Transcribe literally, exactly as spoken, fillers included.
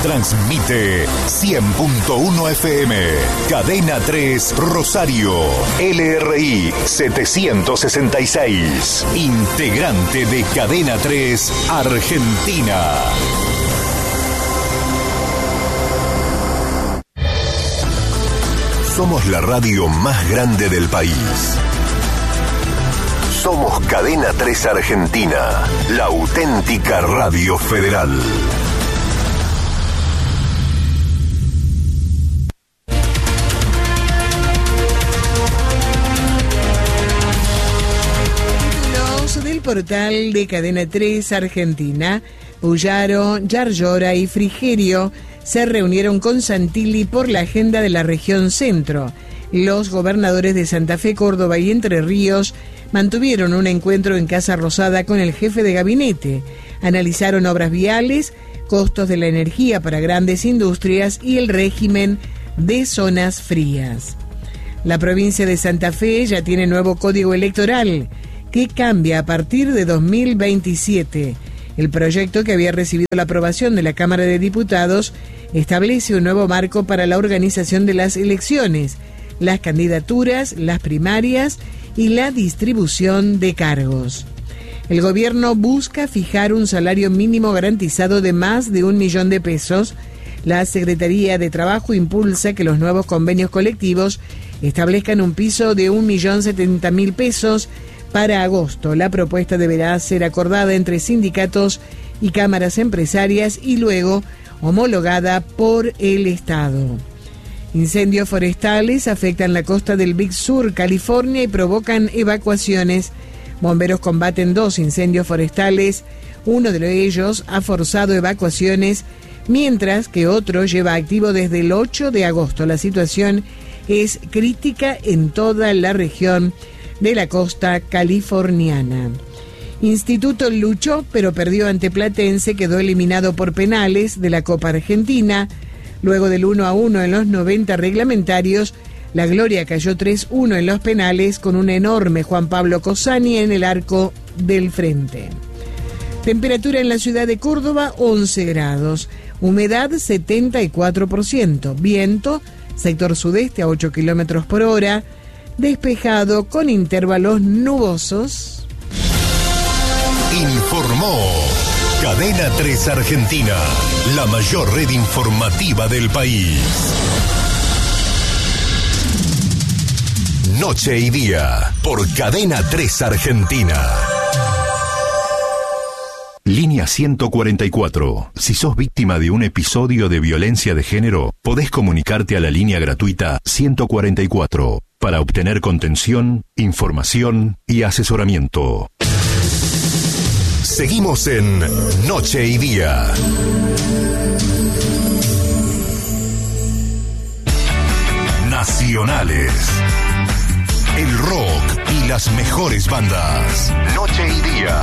Transmite cien punto uno F M. Cadena tres Rosario. L R I setecientos sesenta y seis. Integrante de Cadena tres Argentina. Somos la radio más grande del país. Somos Cadena tres Argentina, la auténtica radio federal. Los del portal de Cadena tres Argentina, Puyaro, Yarlora y Frigerio se reunieron con Santilli por la agenda de la región centro. Los gobernadores de Santa Fe, Córdoba y Entre Ríos mantuvieron un encuentro en Casa Rosada con el jefe de gabinete. Analizaron obras viales, costos de la energía para grandes industrias y el régimen de zonas frías. La provincia de Santa Fe ya tiene nuevo código electoral que cambia a partir de dos mil veintisiete. El proyecto, que había recibido la aprobación de la Cámara de Diputados, establece un nuevo marco para la organización de las elecciones, las candidaturas, las primarias y la distribución de cargos. El gobierno busca fijar un salario mínimo garantizado de más de un millón de pesos. La Secretaría de Trabajo impulsa que los nuevos convenios colectivos establezcan un piso de un millón setenta mil pesos para agosto. La propuesta deberá ser acordada entre sindicatos y cámaras empresarias y luego homologada por el Estado. Incendios forestales afectan la costa del Big Sur, California, y provocan evacuaciones. Bomberos combaten dos incendios forestales. Uno de ellos ha forzado evacuaciones, mientras que otro lleva activo desde el ocho de agosto. La situación es crítica en toda la región de la costa californiana. Instituto luchó, pero perdió ante Platense, quedó eliminado por penales de la Copa Argentina. Luego del uno a uno en los noventa reglamentarios, la Gloria cayó tres uno en los penales con un enorme Juan Pablo Cosani en el arco del frente. Temperatura en la ciudad de Córdoba, once grados. Humedad, setenta y cuatro por ciento. Viento, sector sudeste a ocho kilómetros por hora. Despejado con intervalos nubosos. Informó Cadena tres Argentina, la mayor red informativa del país. Noche y día, por Cadena tres Argentina. Línea ciento cuarenta y cuatro. Si sos víctima de un episodio de violencia de género, podés comunicarte a la línea gratuita ciento cuarenta y cuatro para obtener contención, información y asesoramiento. Seguimos en Noche y Día. Nacionales. El rock y las mejores bandas. Noche y Día.